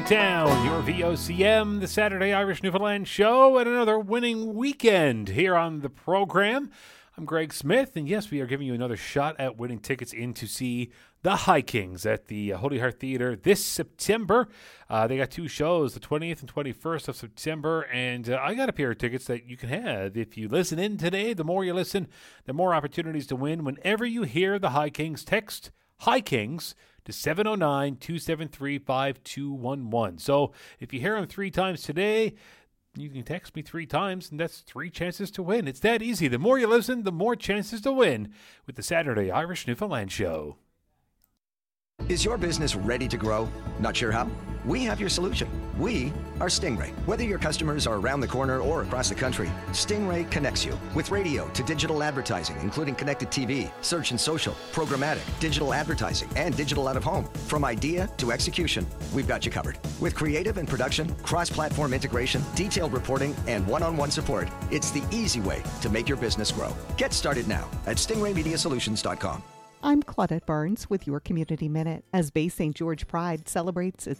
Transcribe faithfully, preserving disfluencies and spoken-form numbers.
Town, your V O C M, the Saturday Irish Newfoundland Show, and another winning weekend here on the program. I'm Greg Smith, and yes, we are giving you another shot at winning tickets in to see the High Kings at the uh, Holy Heart Theatre this September. Uh, they got two shows, the twentieth and twenty-first of September, and uh, I got a pair of tickets that you can have. If you listen in today, the more you listen, the more opportunities to win. Whenever you hear the High Kings, text High Kings to seven oh nine, two seven three, five two one one. So if you hear them three times today, you can text me three times, and that's three chances to win. It's that easy. The more you listen, the more chances to win with the Saturday Irish Newfoundland Show. Is your business ready to grow? Not sure how? We have your solution. We are Stingray. Whether your customers are around the corner or across the country, Stingray connects you with radio to digital advertising, including connected T V, search and social, programmatic, digital advertising, and digital out of home. From idea to execution, we've got you covered. With creative and production, cross-platform integration, detailed reporting, and one-on-one support, it's the easy way to make your business grow. Get started now at stingray media solutions dot com. I'm Claudette Barnes with your Community Minute. As Bay Saint George Pride celebrates its